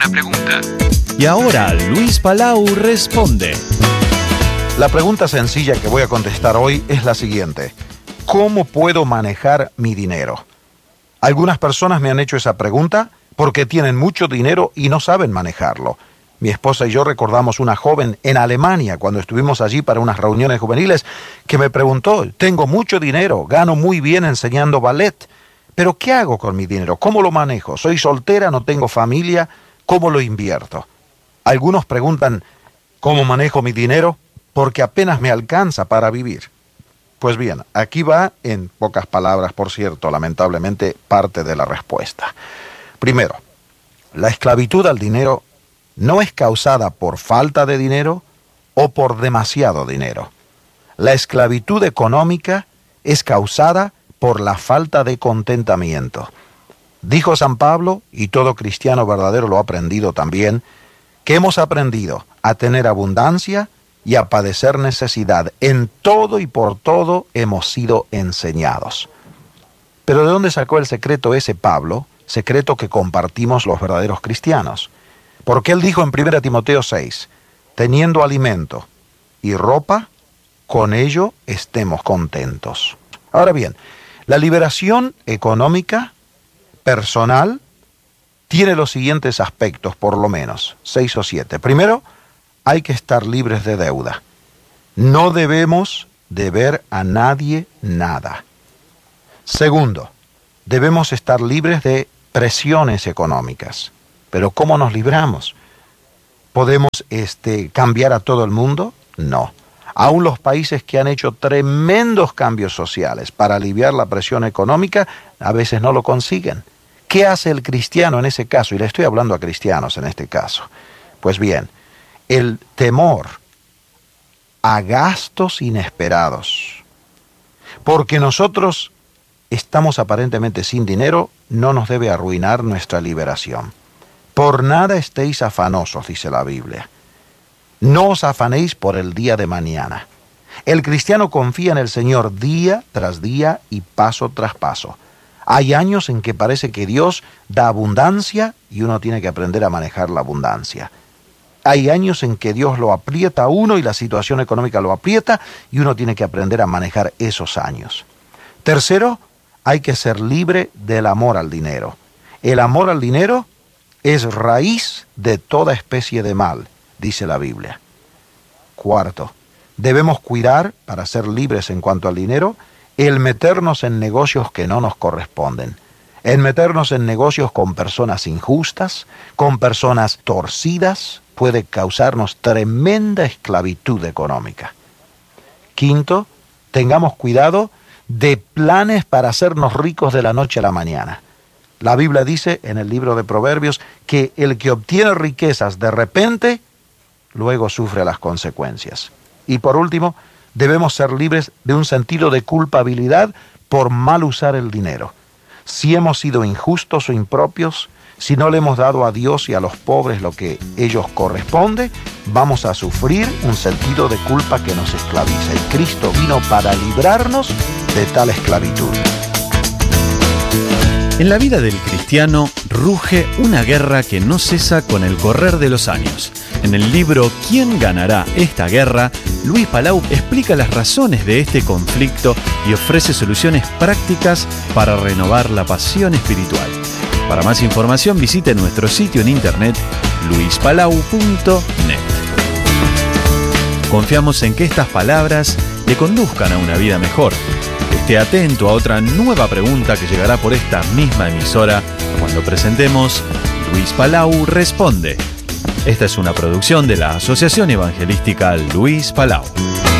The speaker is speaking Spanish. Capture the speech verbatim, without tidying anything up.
una pregunta. Y ahora Luis Palau responde. La pregunta sencilla que voy a contestar hoy es la siguiente: ¿cómo puedo manejar mi dinero? Algunas personas me han hecho esa pregunta porque tienen mucho dinero y no saben manejarlo. Mi esposa y yo recordamos una joven en Alemania cuando estuvimos allí para unas reuniones juveniles que me preguntó: tengo mucho dinero, gano muy bien enseñando ballet, pero ¿qué hago con mi dinero? ¿Cómo lo manejo? Soy soltera, no tengo familia, ¿cómo lo invierto? Algunos preguntan: ¿cómo manejo mi dinero? Porque apenas me alcanza para vivir. Pues bien, aquí va, en pocas palabras, por cierto, lamentablemente, parte de la respuesta. Primero, la esclavitud al dinero no es causada por falta de dinero o por demasiado dinero. La esclavitud económica es causada por la falta de contentamiento. Dijo San Pablo, y todo cristiano verdadero lo ha aprendido también, que hemos aprendido a tener abundancia y a padecer necesidad. En todo y por todo hemos sido enseñados. Pero ¿de dónde sacó el secreto ese Pablo? Secreto que compartimos los verdaderos cristianos. Porque él dijo en primera Timoteo seis, teniendo alimento y ropa, con ello estemos contentos. Ahora bien, la liberación económica, personal, tiene los siguientes aspectos, por lo menos, seis o siete. Primero, hay que estar libres de deuda. No debemos deber a nadie nada. Segundo, debemos estar libres de presiones económicas. Pero ¿cómo nos libramos? ¿Podemos este, cambiar a todo el mundo? No. Aún los países que han hecho tremendos cambios sociales para aliviar la presión económica, a veces no lo consiguen. ¿Qué hace el cristiano en ese caso? Y le estoy hablando a cristianos en este caso. Pues bien, el temor a gastos inesperados. Porque nosotros estamos aparentemente sin dinero, no nos debe arruinar nuestra liberación. Por nada estéis afanosos, dice la Biblia. No os afanéis por el día de mañana. El cristiano confía en el Señor día tras día y paso tras paso. Hay años en que parece que Dios da abundancia y uno tiene que aprender a manejar la abundancia. Hay años en que Dios lo aprieta a uno y la situación económica lo aprieta y uno tiene que aprender a manejar esos años. Tercero, hay que ser libre del amor al dinero. El amor al dinero es raíz de toda especie de mal, dice la Biblia. Cuarto, debemos cuidar, para ser libres en cuanto al dinero, el meternos en negocios que no nos corresponden. El meternos en negocios con personas injustas, con personas torcidas, puede causarnos tremenda esclavitud económica. Quinto, tengamos cuidado de planes para hacernos ricos de la noche a la mañana. La Biblia dice en el libro de Proverbios que el que obtiene riquezas de repente, luego sufre las consecuencias. Y por último, debemos ser libres de un sentido de culpabilidad por mal usar el dinero. Si hemos sido injustos o impropios, si no le hemos dado a Dios y a los pobres lo que ellos corresponde, vamos a sufrir un sentido de culpa que nos esclaviza. Y Cristo vino para librarnos de tal esclavitud. En la vida del cristiano ruge una guerra que no cesa con el correr de los años. En el libro ¿Quién ganará esta guerra?, Luis Palau explica las razones de este conflicto y ofrece soluciones prácticas para renovar la pasión espiritual. Para más información visite nuestro sitio en internet luis palau punto net. Confiamos en que estas palabras le conduzcan a una vida mejor. Esté atento a otra nueva pregunta que llegará por esta misma emisora cuando presentemos Luis Palau Responde. Esta es una producción de la Asociación Evangelística Luis Palau.